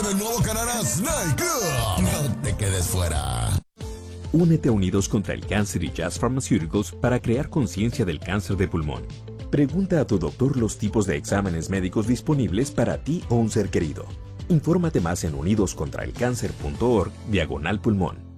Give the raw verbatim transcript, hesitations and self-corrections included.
en el nuevo Canara's Night Club. No te quedes fuera. Únete a Unidos contra el Cáncer y Jazz Pharmaceuticals para crear conciencia del cáncer de pulmón. Pregunta a tu doctor los tipos de exámenes médicos disponibles para ti o un ser querido. Infórmate más en unidoscontraelcáncer punto org diagonal pulmón.